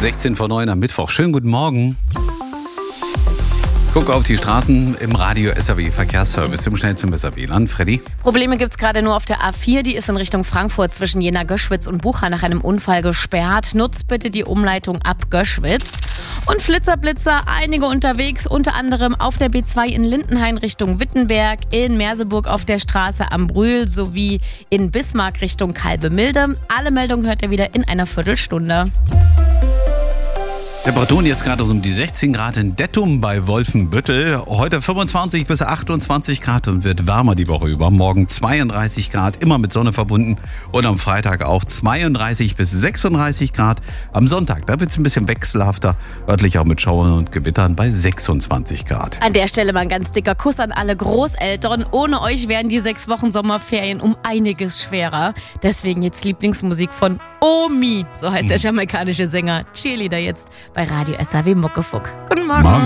16 vor 9 am Mittwoch. Schönen guten Morgen. Guck auf die Straßen im Radio SAW Verkehrsservice im schnellsten Besser-WLAN. Freddy? Probleme gibt's gerade nur auf der A4. Die ist in Richtung Frankfurt zwischen Jena-Göschwitz und Bucha nach einem Unfall gesperrt. Nutzt bitte die Umleitung ab Göschwitz. Und Flitzer, einige unterwegs, unter anderem auf der B2 in Lindenhain Richtung Wittenberg, in Merseburg auf der Straße am Brühl sowie in Bismarck Richtung Kalbemilde. Alle Meldungen hört ihr wieder in einer Viertelstunde. Temperaturen jetzt gerade so um die 16 Grad in Dettum bei Wolfenbüttel. Heute 25 bis 28 Grad und wird wärmer die Woche über. Morgen 32 Grad, immer mit Sonne verbunden. Und am Freitag auch 32 bis 36 Grad. Am Sonntag, da wird es ein bisschen wechselhafter. Örtlich auch mit Schauern und Gewittern bei 26 Grad. An der Stelle mal ein ganz dicker Kuss an alle Großeltern. Ohne euch wären die 6 Wochen Sommerferien um einiges schwerer. Deswegen jetzt Lieblingsmusik von Omi, so heißt der jamaikanische Sänger. Cheerleader jetzt bei Radio SAW Muckefuck. Guten Morgen.